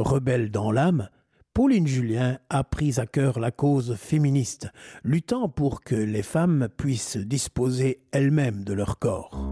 Rebelle dans l'âme, Pauline Julien a pris à cœur la cause féministe, luttant pour que les femmes puissent disposer elles-mêmes de leur corps.